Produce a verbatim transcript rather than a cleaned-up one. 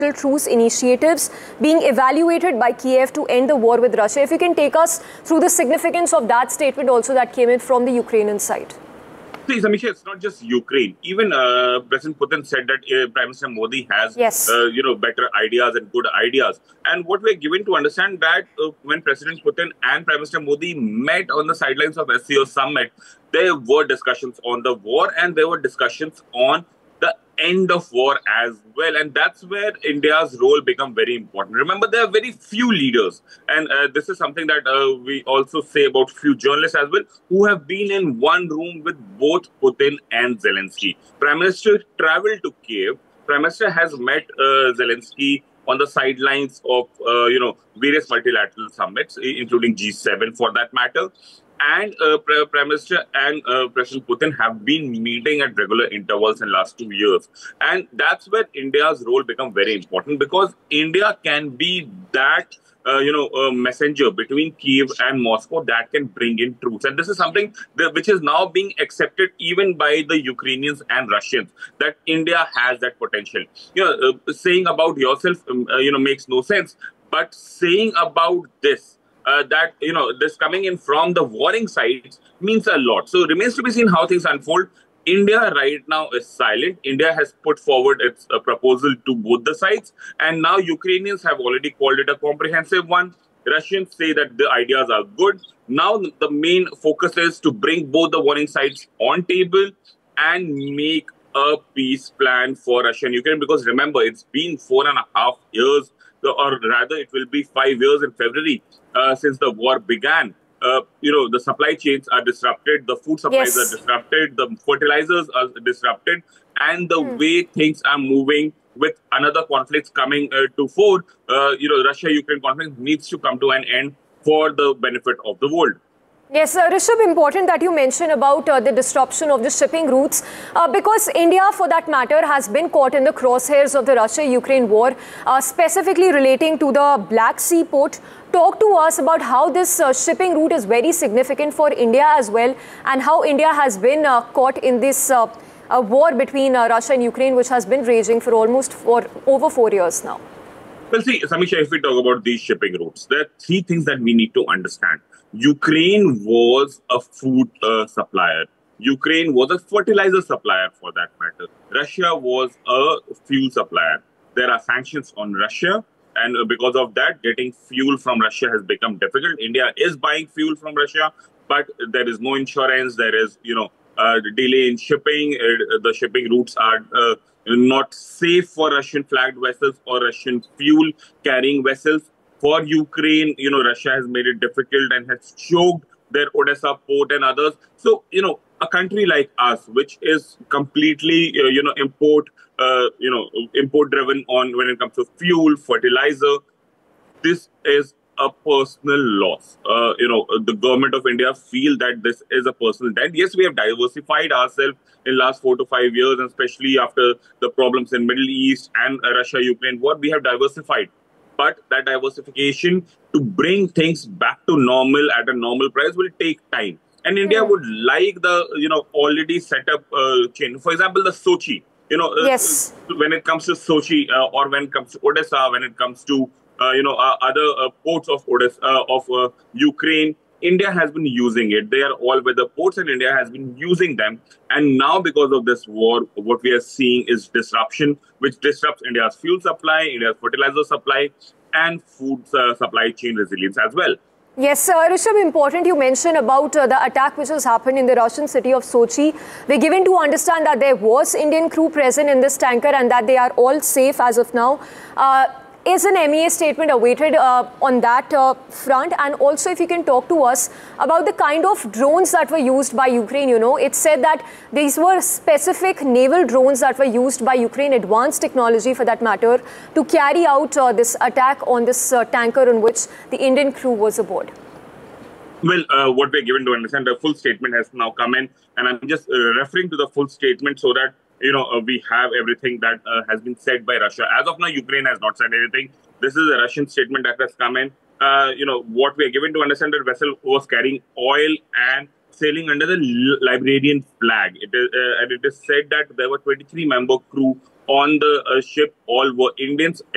truce initiatives being evaluated by Kiev to end the war with Russia. If you can take us through the significance of that statement also that came in from the Ukrainian side. See, Samisha, it's not just Ukraine. Even uh, President Putin said that uh, Prime Minister Modi has, yes. uh, you know, better ideas and good ideas. And what we're given to understand that uh, when President Putin and Prime Minister Modi met on the sidelines of S C O summit, there were discussions on the war and there were discussions on the end of war as well. And that's where India's role become very important. Remember, there are very few leaders. And uh, this is something that uh, we also say about few journalists as well, who have been in one room with both Putin and Zelensky. Prime Minister traveled to Kiev. Prime Minister has met uh, Zelensky on the sidelines of, uh, you know, various multilateral summits, including G seven for that matter. And uh, Prime Minister and uh, President Putin have been meeting at regular intervals in the last two years. And that's where India's role becomes very important, because India can be that, uh, you know, uh, messenger between Kiev and Moscow that can bring in truth. And this is something that, which is now being accepted even by the Ukrainians and Russians, that India has that potential. You know, uh, saying about yourself, um, uh, you know, makes no sense. But saying about this, Uh, that, you know, this coming in from the warring sides means a lot. So it remains to be seen how things unfold. India right now is silent. India has put forward its uh, proposal to both the sides. And now Ukrainians have already called it a comprehensive one. Russians say that the ideas are good. Now the main focus is to bring both the warring sides on table and make a peace plan for Russia and Ukraine. Because remember, it's been four and a half years, or rather it will be five years in February uh, since the war began. Uh, you know, the supply chains are disrupted, the food supplies yes. are disrupted, the fertilizers are disrupted, and the hmm. way things are moving with another conflicts coming uh, to fore, uh, you know, Russia-Ukraine conflict needs to come to an end for the benefit of the world. Yes, uh, Rishabh, important that you mentioned about uh, the disruption of the shipping routes uh, because India, for that matter, has been caught in the crosshairs of the Russia-Ukraine war, uh, specifically relating to the Black Sea port. Talk to us about how this uh, shipping route is very significant for India as well, and how India has been uh, caught in this uh, uh, war between uh, Russia and Ukraine, which has been raging for almost for over four years now. Well, see, Samisha, if we talk about these shipping routes, there are three things that we need to understand. Ukraine was a food uh, supplier. Ukraine was a fertilizer supplier, for that matter. Russia was a fuel supplier. There are sanctions on Russia, and because of that, getting fuel from Russia has become difficult. India is buying fuel from Russia, but there is no insurance. There is, you know, uh, delay in shipping. Uh, the shipping routes are uh, not safe for Russian flagged vessels or Russian fuel carrying vessels. For Ukraine, you know, Russia has made it difficult and has choked their Odessa port and others. So, you know, a country like us, which is completely, uh, you know, import, uh, you know, import driven on when it comes to fuel, fertilizer, this is a personal loss. Uh, you know, the government of India feel that this is a personal debt. Yes, we have diversified ourselves in the last four to five years, and especially after the problems in Middle East and uh, Russia-Ukraine war, we have diversified. But that diversification to bring things back to normal at a normal price will take time. And India yeah. would like the, you know, already set up uh, chain. For example, the Sochi, you know, yes. uh, when it comes to Sochi uh, or when it comes to Odessa, when it comes to, uh, you know, uh, other uh, ports of Odessa, uh, of uh, Ukraine, India has been using it. They are all weather ports and India has been using them. And now because of this war, what we are seeing is disruption, which disrupts India's fuel supply, India's fertilizer supply, and food uh, supply chain resilience as well. Yes, uh, Rishabh, important you mentioned about uh, the attack which has happened in the Russian city of Sochi. We're given to understand that there was Indian crew present in this tanker and that they are all safe as of now. Uh, Is an M E A statement awaited uh, on that uh, front? And also, if you can talk to us about the kind of drones that were used by Ukraine. You know, it said that these were specific naval drones that were used by Ukraine, advanced technology for that matter, to carry out uh, this attack on this uh, tanker on which the Indian crew was aboard. Well, uh, what we're given to understand, the full statement has now come in, and I'm just uh, referring to the full statement so that you know, uh, we have everything that uh, has been said by Russia. As of now, Ukraine has not said anything. This is a Russian statement that has come in. Uh, you know, what we are given to understand, that vessel was carrying oil and sailing under the Liberian flag. It is, uh, and it is said that there were twenty-three member crew on the uh, ship. All were Indians.